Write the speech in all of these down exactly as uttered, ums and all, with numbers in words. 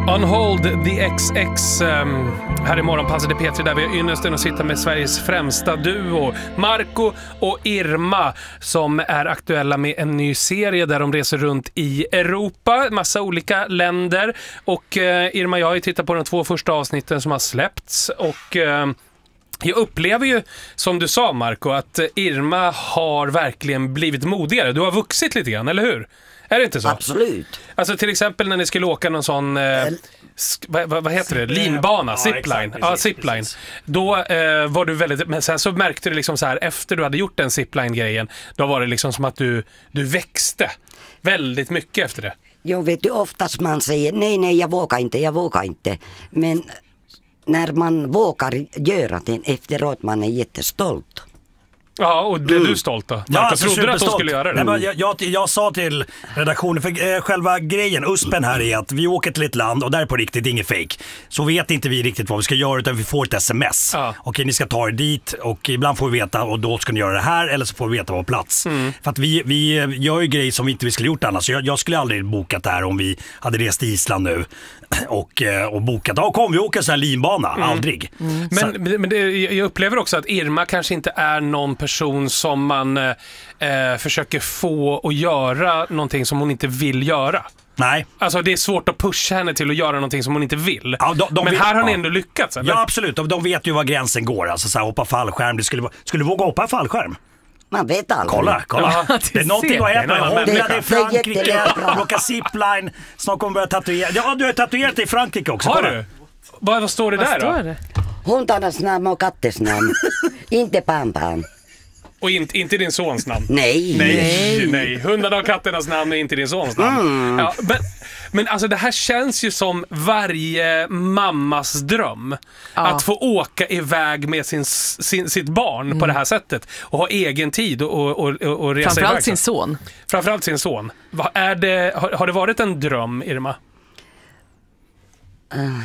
Unhold the X X um, här i Morgonpasset i P tre där vi har ynnesten att sitta med Sveriges främsta duo Marco och Irma som är aktuella med en ny serie där de reser runt i Europa, massa olika länder och uh, Irma, jag har ju tittat på de två första avsnitten som har släppts och uh, jag upplever ju, som du sa Marco, att Irma har verkligen blivit modigare. Du har vuxit lite grann, eller hur? Är det inte så? Absolut. Alltså till exempel när ni skulle åka någon sån, eh, sk- vad, vad heter det? Linbana, ja, zipline. exakt, Ja, precis, zipline. precis. Då eh, var du väldigt, men sen så märkte du liksom så här, efter du hade gjort den zipline-grejen, då var det liksom som att du, du växte väldigt mycket efter det. Jag vet ju oftast man säger nej, nej, jag vågar inte, jag vågar inte. Men när man vågar göra det efteråt, man är jättestolt. Ja, och blev du stolt då? Ja, Jag alltså, trodde att de superstolt. skulle göra det. Nej, men jag, jag, jag sa till redaktionen, för eh, själva grejen, uspen här är att vi åker till ett land och där är på riktigt, det är inget fake. Så vet inte vi riktigt vad vi ska göra utan vi får ett sms. Ja. Okej, ni ska ta er dit och ibland får vi veta och då ska ni göra det här eller så får vi veta på plats. Mm. För att vi, vi gör ju grejer som vi inte skulle gjort annars. Så jag, jag skulle aldrig bokat det här om vi hade rest till Island nu och, och bokat. Ja, kom vi åker så här linbana, mm. aldrig. Mm. Men, men det, jag upplever också att Irma kanske inte är någon person som man eh, försöker få att göra någonting som hon inte vill göra. Nej. Alltså det är svårt att pusha henne till att göra någonting som hon inte vill. Ja, de, de men vet, här har ni ja. ändå lyckats, eller? Ja, absolut. De, de vet ju var gränsen går. Alltså så här, hoppa fallskärm. Det skulle, skulle du våga hoppa fallskärm? Man vet aldrig. Kolla, kolla. Ja, det är någonting att äta. Jag hånglade i Frankrike. Det Jag åker zipline. Snart kommer jag börja tatuera. Ja, du har tatuerat i Frankrike också. Har kolla. du? Vad, vad står det Vad där står då? det? Hundarnas namn och katters namn. Inte pam-pam. Och inte, inte din sons namn? Nej. Nej, nej. Hundarna och katternas namn är inte din sons namn. Mm. Ja, men, men alltså det här känns ju som varje mammas dröm. Ja. Att få åka iväg med sin, sin, sitt barn mm. på det här sättet. Och ha egen tid och, och, och, och resa Framförallt iväg. sin son. Framförallt sin son. Va, är det, har, har det varit en dröm, Irma? Uh.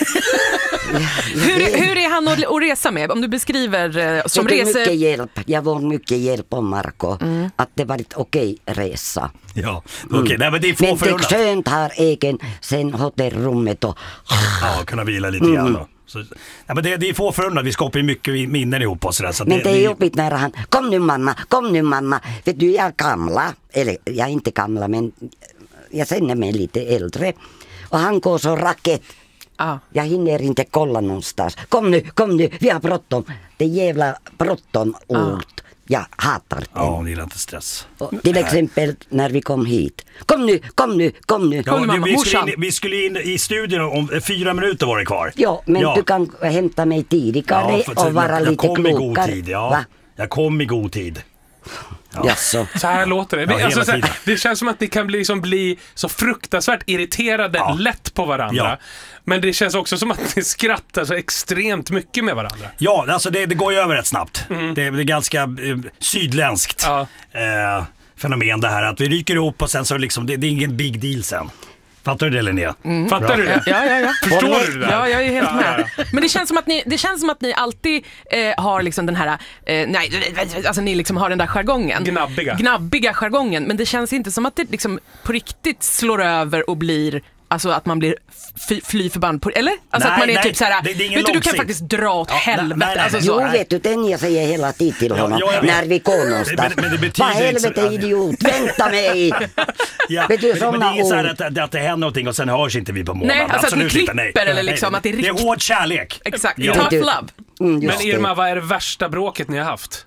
hur, hur är han att, att resa med? Om du beskriver eh, som jag reser... mycket hjälp. Jag får mycket hjälp om Marco. Mm. Att det var ett okej resa. Ja, okej. Okay. Mm. Men det är få Men det är förunnat. skönt här egen sen hotellrummet och... Ja, kunna vila lite grann då. Så, ja, men det, det är få förunnat. Vi skapar ju mycket minnen ihop och sådär. Så men det, det är vi... jobbigt när han... Kom nu mamma, kom nu mamma. Vet du, jag är gamla. Eller jag är inte gamla, men jag känner mig lite äldre. Och han går så raket. Ah. Jag hinner inte kolla någonstans. Kom nu, kom nu, vi har bråttom. Det är jävla bråttom ord. Ah. Jag hatar det. Ja, det är inte stress. Och till exempel när vi kom hit. Kom nu, kom nu, kom nu. Ja, kom nu mamma, vi, skulle in, vi skulle in i studion om fyra minuter var det kvar. Ja, men ja. Du kan hämta mig tidigare ja, och vara jag, lite jag klokare. Jag kom i god tid, ja. Va? Jag kom i god tid. Ja. Så. så här låter det. Det, ja, alltså, så här, det känns som att ni kan bli, liksom, bli så fruktansvärt irriterade ja. lätt på varandra. Ja. Men det känns också som att ni skrattar så extremt mycket med varandra. Ja, alltså det, det går ju över rätt snabbt. Mm. Det, det är ganska eh, sydländskt ja. eh, fenomen det här. Att vi ryker ihop och sen så liksom, det, det är ingen big deal sen. Fattar du det, Linnea? Mm. Fattar Bra. du det? Ja, ja, ja. Förstår du det där? Ja, jag är helt ja, med. Ja, ja. Men det känns som att ni, det känns som att ni alltid eh, har liksom den här, eh, nej, alltså ni liksom har den där jargongen. Gnabbiga. Gnabbiga jargongen. Men det känns inte som att det liksom på riktigt slår över och blir, alltså att man blir fly, fly förband på, eller? Alltså nej, att man är nej, typ såhär, det, det vet du, du kan faktiskt dra åt ja, helvete. Nej, nej, alltså, jo, vet du, den jag säger hela tiden till honom ja, när vi går någonstans. Men, men det Vad helvete så, idiot, vänta mig! ja, vet du, men, men det är så här att, att det händer någonting och sen hörs inte vi på månaden. Nej, alltså absolut att ni klipper inte, nej. eller liksom nej, att det är riktigt. Det är hård kärlek. Exakt, ja. tough love. Mm, men Irma, vad är det värsta bråket ni har haft?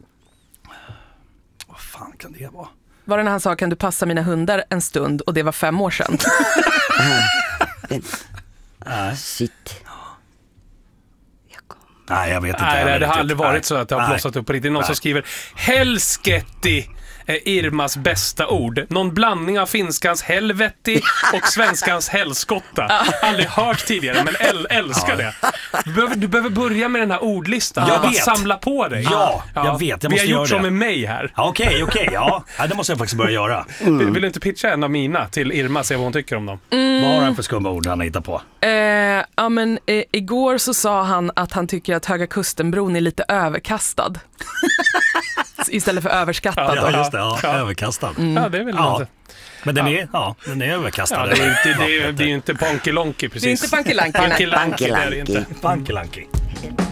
Vad fan kan det vara? Var det när han sa, kan du passa mina hundar en stund? Och det var fem år sedan. Ah, shit. Nej, jag vet inte. Nej, jag det, vet det har inte. aldrig varit nej. så att det har blossat upp på riktigt. Någon nej. som skriver Helsketti är Irmas bästa ord. Någon blandning av finskans helvetti och svenskans helskotta. Aldrig hört tidigare, men äl, älskar det. Du behöver, du behöver börja med den här ordlistan. Jag bara vet. samla på dig. Ja, ja. jag vet. Jag Vi måste har gjort göra så det. med mig här. Okej, okej, okay, okay, ja. ja. Det måste jag faktiskt börja göra. Mm. Vill, vill du inte pitcha en av mina till Irma, se vad hon tycker om dem? Mm. Vad har han för skumma ord han hittar på? Eh, ja, men eh, igår så sa han att han tycker att Höga Kustenbron är lite överkastad. Istället för överskattad. Ja, just det. Ja, ja. Överkastad. Mm. Ja, det är väl ja. inte. Men den är, ja, den är överkastad. Ja, det är ju inte, det är, det är ju inte Pankelonky precis. Det är inte Pankelanky. Pankelanky, det är det inte. Pankelanky.